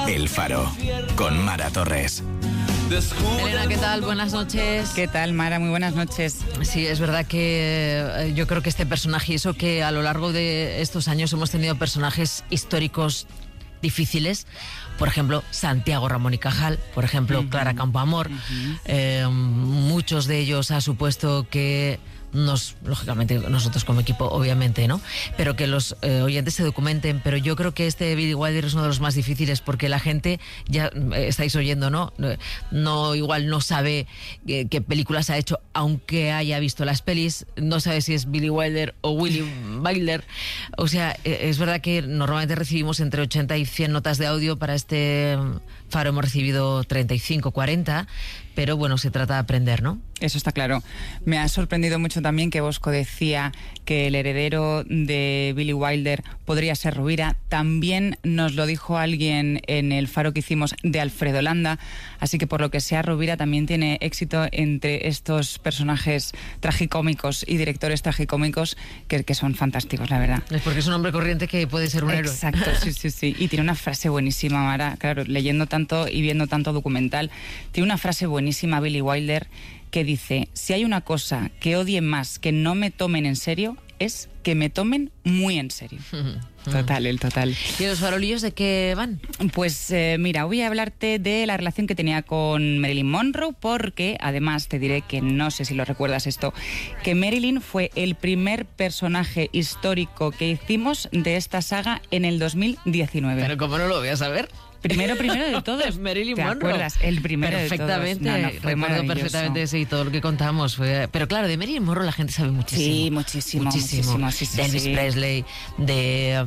El Faro, con Mara Torres. Elena, ¿qué tal? Buenas noches. ¿Qué tal, Mara? Muy buenas noches. Sí, es verdad que yo creo que este personaje, y eso que a lo largo de estos años hemos tenido personajes históricos difíciles, por ejemplo, Santiago Ramón y Cajal, por ejemplo, Clara Campoamor, muchos de ellos ha supuesto que lógicamente nosotros como equipo, obviamente, ¿no? Pero que los oyentes se documenten. Pero yo creo que este Billy Wilder es uno de los más difíciles porque la gente, ya estáis oyendo, ¿no? Igual no sabe qué películas ha hecho, aunque haya visto las pelis, no sabe si es Billy Wilder o Willy Wilder. O sea, es verdad que normalmente recibimos entre 80 y 100 notas de audio. Para este Faro hemos recibido 35, 40, pero bueno, se trata de aprender, ¿no? Eso está claro. Me ha sorprendido mucho también que Bosco decía que el heredero de Billy Wilder podría ser Rovira. También nos lo dijo alguien en el Faro que hicimos de Alfredo Landa. Así que por lo que sea, Rovira también tiene éxito entre estos personajes tragicómicos y directores tragicómicos que son fantásticos, la verdad. Es porque es un hombre corriente que puede ser un héroe. Exacto, sí. Y tiene una frase buenísima, Mara. Claro, leyendo tanto y viendo tanto documental, tiene una frase buenísima Billy Wilder que dice: si hay una cosa que odie más que no me tomen en serio, es que me tomen muy en serio. Total. ¿Y los farolillos de qué van? Pues mira, voy a hablarte de la relación que tenía con Marilyn Monroe, porque además te diré que, no sé si lo recuerdas esto, que Marilyn fue el primer personaje histórico que hicimos de esta saga en el 2019. Pero ¿cómo no lo voy a saber? Primero de todos. Marilyn Monroe. ¿Te acuerdas? El primero perfectamente, de todos. recuerdo perfectamente, sí, todo lo que contamos. Pero claro, de Marilyn Monroe la gente sabe muchísimo. Sí, muchísimo. De Elvis Presley, de